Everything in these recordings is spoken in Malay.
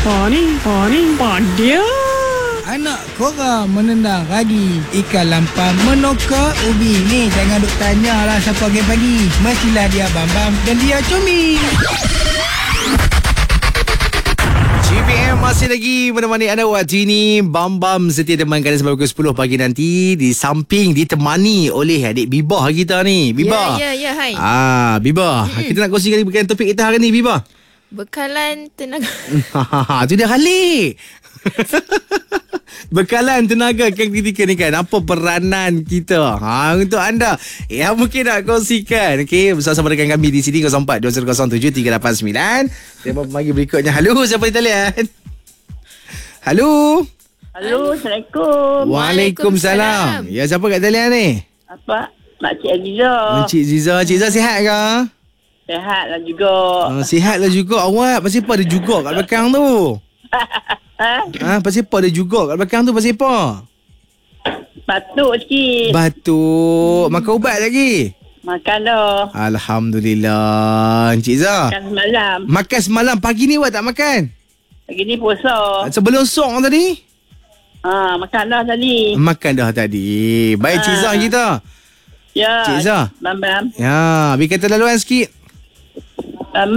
Padia. Anak korang menendang ragi ikan lampam menokak ubi. Ni jangan duk tanyalah siapa pagi-pagi. Mestilah dia Bambam dan dia Comel. GPM masih lagi menemani anda waktu ini. Bam setia temankan sampai pukul 10 pagi nanti. Di samping ditemani oleh adik Bibah kita ni. Bibah. Ya, hai. Bibah. Kita nak kongsi berkaitan topik kita hari ni, Bibah. Bekalan tenaga. Tu dah halik. Bekalan tenaga ketika ni kan. Apa peranan kita untuk anda yang mungkin nak kongsikan. Okay, bersama-sama dengan kami di sini 0420073889. Telefon pagi berikutnya. Halo, siapa di talian? Halo. Halo, Assalamualaikum. Waalaikumsalam. Ya, siapa kat talian ni? Apa? Makcik Aziza. Encik Ziza. Cik Ziza sihat ke? Sihatlah juga. Sihatlah juga. Awak pasal apa ada juga kat belakang tu? Pasal apa ada juga kat belakang tu? Pasal apa? Batuk sikit. Batuk. Makan ubat lagi? Makan dah. Alhamdulillah. Encik Zah. Makan semalam. Makan semalam. Pagi ni awak tak makan? Pagi ni puasa. Sebelum sok tadi? Makan dah tadi. Makan dah tadi. Baik Cik Zah kita. Ya. Cik Zah. Bam. Ya. Bagi kata laluan sikit. Bam.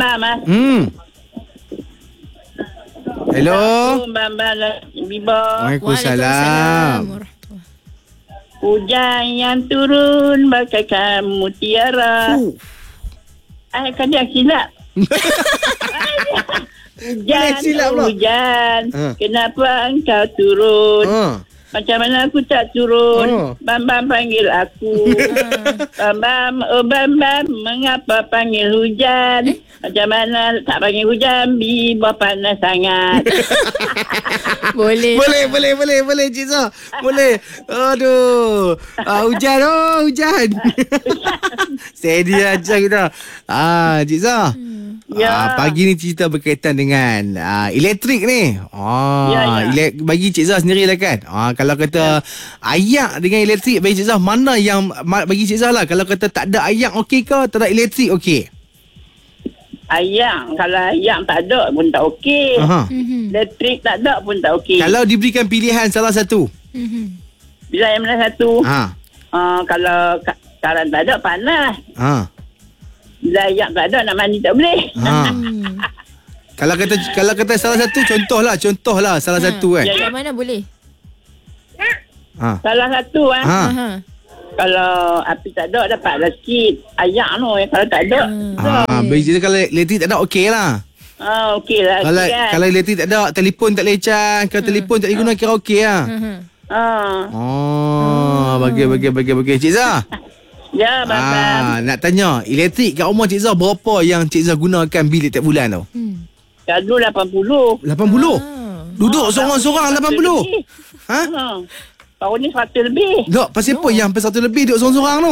Hello. Bam. Biba. Waalaikumsalam. Hujan yang turun bagaikan mutiara. Kan dia silap. Hujan, kenapa engkau turun? Macam mana aku tak turun? Bam panggil aku. Bam, mengapa panggil hujan? Macam mana tak panggil hujan? Biba panas sangat. Boleh Cik Zah. Boleh. Aduh. Hujan. Steady aja kita. Cik Zah. Ya. Pagi ni cerita berkaitan dengan elektrik ni. Bagi Cik Zah sendirilah kan. Kalau kata ayak dengan elektrik, bagi Cik Zah mana yang bagi Cik Zah lah. Kalau kata tak ada ayak okey ke, tak ada elektrik okey? Ayak, kalau ayak tak ada pun tak okey. Elektrik tak ada pun tak okey. Kalau diberikan pilihan salah satu. Bila yang mana satu? Kalau sekarang tak ada panas. Bila ayak tak ada nak mandi tak boleh. Kalau kata salah satu, contohlah salah satu kan. Yang mana boleh? Salah satu kalau api tak ada dapatlah sikit ayak tu. Kalau tak ada Jadi kalau elektrik tak ada okey lah. Okey lah. Kalau elektrik tak ada, telefon tak boleh charge. Kalau telefon tak boleh guna, kira okey lah. Bagi Cik Zah. Ya, Bang. Nak tanya, elektrik kat rumah Cik Zah berapa yang Cik Zah gunakan bil tiap bulan tu? Dulu 80. 80? Duduk seorang-seorang 80? Tahun ni 100 lebih. Tak, pasal apa yang sampai 100 lebih duduk seorang-seorang tu?